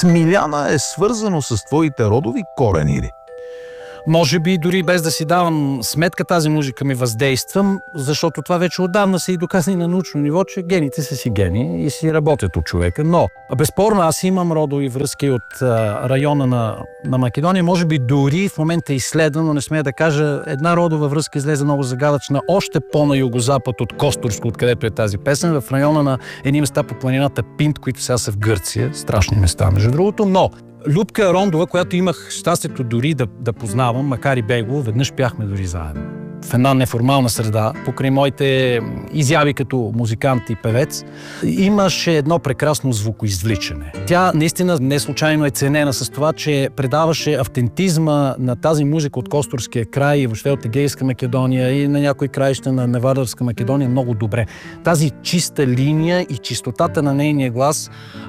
Смиляна е свързано с твоите родови корени ли? Може би дори без да си давам сметка, тази музика ми въздействам, защото това вече отдавна се и доказани на научно ниво, че гените са си гени и си работят от човека. Но, безспорно, аз имам родови връзки от района на Македония. Може би дори в момента е изследвано, но не смея да кажа, една родова връзка излезе много загадъчна, още по-на югозапад от Костурско, откъдето е тази песен, в района на едни места по планината Пинт, които сега са в Гърция. Страшни места, между другото, но Любка Рондова, която имах щастието дори да познавам, макар и бегло, веднъж пяхме дори заедно. В една неформална среда, покрай моите изяви като музикант и певец, имаше едно прекрасно звукоизвличане. Тя наистина не случайно е ценена с това, че предаваше автентизма на тази музика от Костурския край и въобще от Егейска Македония и на някои краища на Невадарска Македония много добре. Тази чиста линия и чистотата на нейния глас,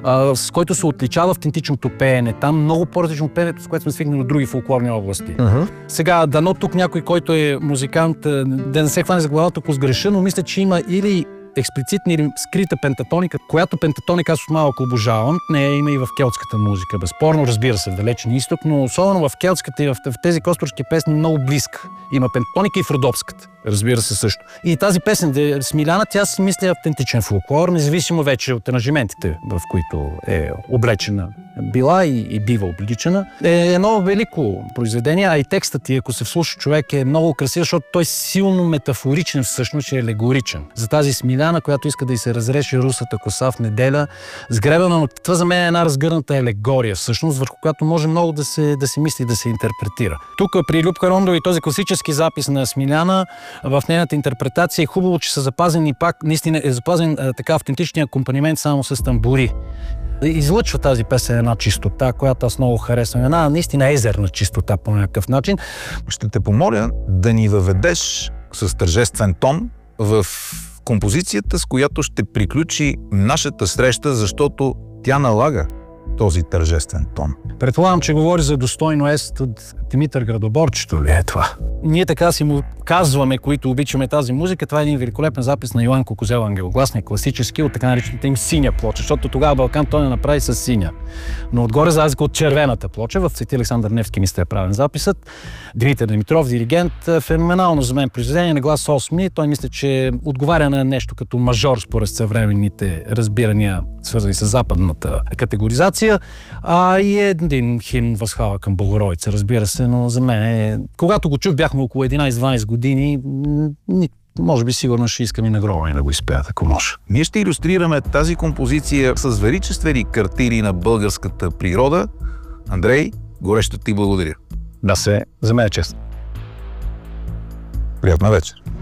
с който се отличава автентичното пеене. Там много по-различно пеенето, с което сме свикнали от други фолклорни области. Сега, дано тук някой, който е музикант, да не се хване за главата, ако сгреша, но мисля, че има или експлицитна или скрита пентатоника, която пентатоника аз малко обожавам. Нея има и в келтската музика. Безспорно, разбира се, в Далечния изток, но особено в келтската и в тези костурски песни много близка. Има пентатоника и в родопската. Разбира се също. И тази песен, Смиляна, тя си мисля автентичен фолклор, независимо вече от аранжиментите, в които е облечена била и бива обличена. Е едно велико произведение, а и текстът ти, ако се вслуша човек, е много красив, защото той е силно метафоричен, всъщност е алегоричен. За тази Смиляна, която иска да й се разреши русата коса в неделя, сгребана, но това за мен е една разгърната алегория, всъщност, върху която може много да се мисли, да се интерпретира. Тук при Любка Рондова и този класически запис на Смиляна, в нейната интерпретация е хубаво, че са запазени пак, наистина е запазен така автентичния акомпанимент само с тамбури. Излъчва тази песен една чистота, която аз много харесвам. Една наистина езерна чистота по някакъв начин. Ще те помоля да ни въведеш с тържествен тон в композицията, с която ще приключи нашата среща, защото тя налага този тържествен тон. Предполагам, че говори за достойно ест от Димитър Градоборчето ли е това? Ние така си му казваме, които обичаме тази музика. Това е един великолепен запис на Йоанко Козел Ангелогласния, класически, от така наречената им синя плоча, защото тогава Балкан той не направи с синя. Но отгоре, за разлика от червената плоча, в Свети Александър Невски мисля е правен записът. Димитър Димитров, диригент, феноменално за мен произведение на глас 8. Той мисля, че отговаря на нещо като мажор според съвременните разбирания, свързани с западната категоризация, и един химн възхвала към Богородица, разбира се, но за мен е... Когато го чух, бяхме около 11-12 години, може би сигурно ще искам и на гроба ми да го изпеят, ако може. Ние ще илюстрираме тази композиция с величествени картини на българската природа. Андрей, горещо ти благодаря. Да, за мен е чест. Приятна вечер.